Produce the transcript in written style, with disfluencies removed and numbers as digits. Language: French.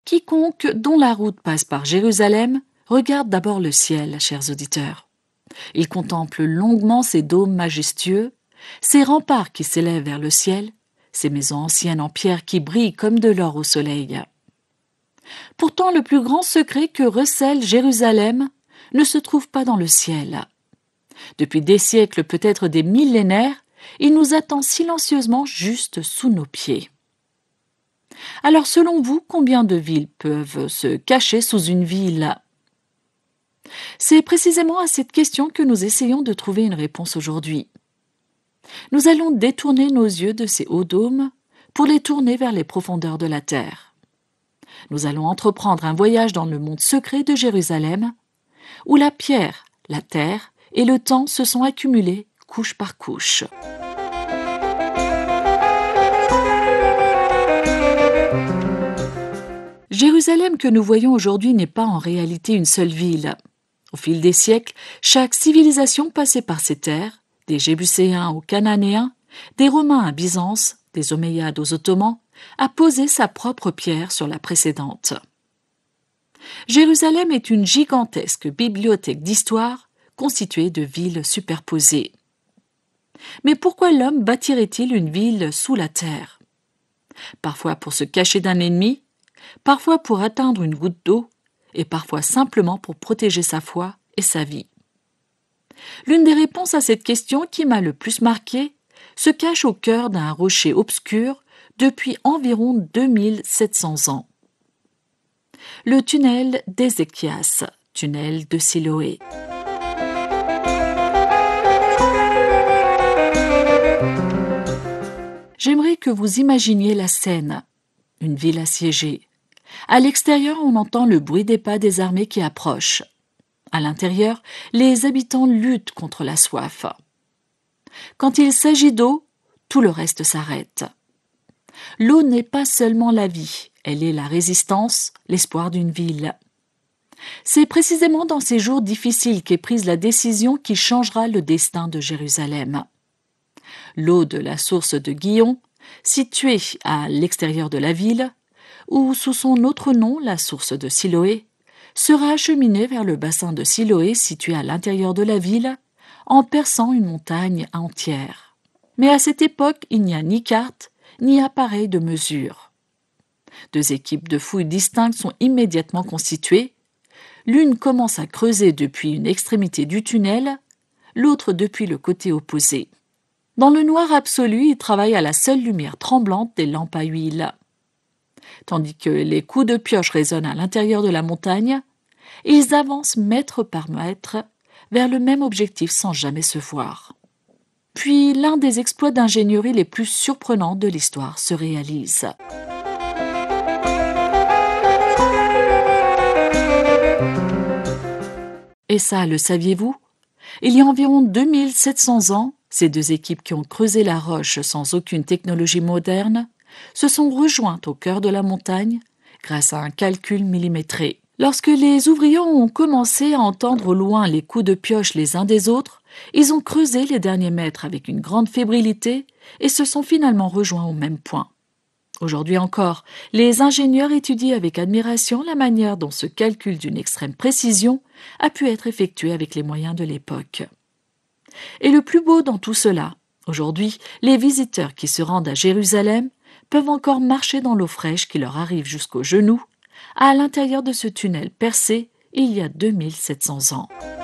Quiconque dont la route passe par Jérusalem regarde d'abord le ciel, chers auditeurs. Il contemple longuement ses dômes majestueux, ses remparts qui s'élèvent vers le ciel, ces maisons anciennes en pierre qui brillent comme de l'or au soleil. Pourtant, le plus grand secret que recèle Jérusalem ne se trouve pas dans le ciel. Depuis des siècles, peut-être des millénaires, il nous attend silencieusement juste sous nos pieds. Alors, selon vous, combien de villes peuvent se cacher sous une ville ? C'est précisément à cette question que nous essayons de trouver une réponse aujourd'hui. Nous allons détourner nos yeux de ces hauts dômes pour les tourner vers les profondeurs de la terre. Nous allons entreprendre un voyage dans le monde secret de Jérusalem, où la pierre, la terre et le temps se sont accumulés couche par couche. Jérusalem que nous voyons aujourd'hui n'est pas en réalité une seule ville. Au fil des siècles, chaque civilisation passait par ces terres, des Jébuséens aux Cananéens, des Romains à Byzance, des Omeyyades aux Ottomans, a posé sa propre pierre sur la précédente. Jérusalem est une gigantesque bibliothèque d'histoire constituée de villes superposées. Mais pourquoi l'homme bâtirait-il une ville sous la terre ? Parfois pour se cacher d'un ennemi, parfois pour atteindre une goutte d'eau, et parfois simplement pour protéger sa foi et sa vie. L'une des réponses à cette question qui m'a le plus marqué se cache au cœur d'un rocher obscur depuis environ 2700 ans. Le tunnel d'Ézéchias, tunnel de Siloé. J'aimerais que vous imaginiez la scène, une ville assiégée. À l'extérieur, on entend le bruit des pas des armées qui approchent. À l'intérieur, les habitants luttent contre la soif. Quand il s'agit d'eau, tout le reste s'arrête. L'eau n'est pas seulement la vie, elle est la résistance, l'espoir d'une ville. C'est précisément dans ces jours difficiles qu'est prise la décision qui changera le destin de Jérusalem. L'eau de la source de Gihon, située à l'extérieur de la ville, ou sous son autre nom, la source de Siloé, sera acheminée vers le bassin de Siloé situé à l'intérieur de la ville, en perçant une montagne entière. Mais à cette époque, il n'y a ni carte, ni appareil de mesure. Deux équipes de fouilles distinctes sont immédiatement constituées. L'une commence à creuser depuis une extrémité du tunnel, l'autre depuis le côté opposé. Dans le noir absolu, ils travaillent à la seule lumière tremblante des lampes à huile. Tandis que les coups de pioche résonnent à l'intérieur de la montagne, ils avancent mètre par mètre vers le même objectif sans jamais se voir. Puis l'un des exploits d'ingénierie les plus surprenants de l'histoire se réalise. Et ça, le saviez-vous ? Il y a environ 2700 ans, ces deux équipes qui ont creusé la roche sans aucune technologie moderne se sont rejointes au cœur de la montagne grâce à un calcul millimétré. Lorsque les ouvriers ont commencé à entendre au loin les coups de pioche les uns des autres, ils ont creusé les derniers mètres avec une grande fébrilité et se sont finalement rejoints au même point. Aujourd'hui encore, les ingénieurs étudient avec admiration la manière dont ce calcul d'une extrême précision a pu être effectué avec les moyens de l'époque. Et le plus beau dans tout cela, aujourd'hui, les visiteurs qui se rendent à Jérusalem peuvent encore marcher dans l'eau fraîche qui leur arrive jusqu'aux genoux, à l'intérieur de ce tunnel percé il y a 2700 ans.